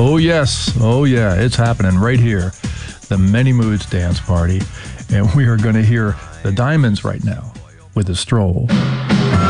Oh, yes. Oh, yeah. It's happening right here. The Many Moods Dance Party. And we are going to hear the Diamonds right now with a stroll.